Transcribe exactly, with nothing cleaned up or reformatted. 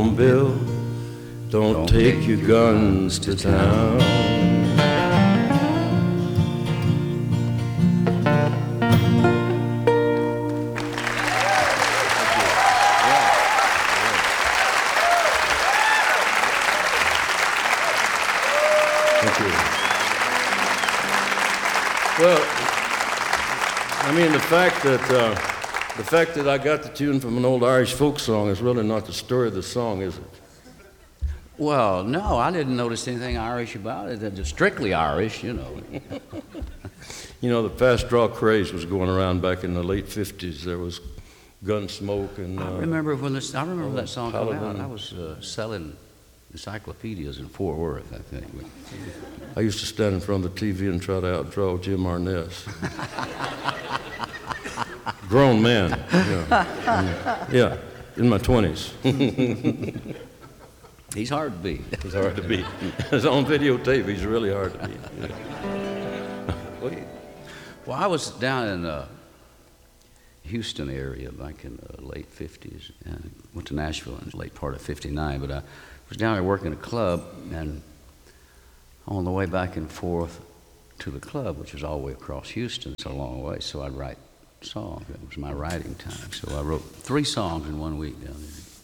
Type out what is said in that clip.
home, Bill. Don't, Don't take, take your guns to town. Thank you. Well, I mean, the fact that uh, the fact that I got the tune from an old Irish folk song is really not the story of the song, is it? Well, no, I didn't notice anything Irish about it. It's strictly Irish, you know. You know, the fast draw craze was going around back in the late fifties. There was Gunsmoke and. Uh, I remember when this. I remember uh, that song came out. I was uh, selling encyclopedias in Fort Worth, I think. I used to stand in front of the T V and try to outdraw Jim Arness. Grown man. Yeah, yeah, in my twenties. He's hard to beat. He's hard to beat. It's on videotape. He's really hard to beat. Yeah. Well, I was down in the Houston area back in the late fifties, and went to Nashville in the late part of fifty-nine, but I was down there working a club, and on the way back and forth to the club, which was all the way across Houston, it's a long way, so I'd write songs. It was my writing time, so I wrote three songs in one week down there.